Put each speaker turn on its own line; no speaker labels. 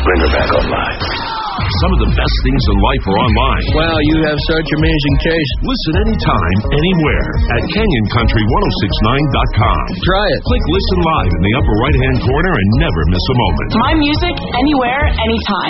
bring her back online.
Some of the best things in life are online.
Wow, you have such amazing taste.
Listen anytime, anywhere at CanyonCountry1069.com.
Try it.
Click Listen Live in the upper right-hand corner and never miss a moment.
My music, anywhere, anytime.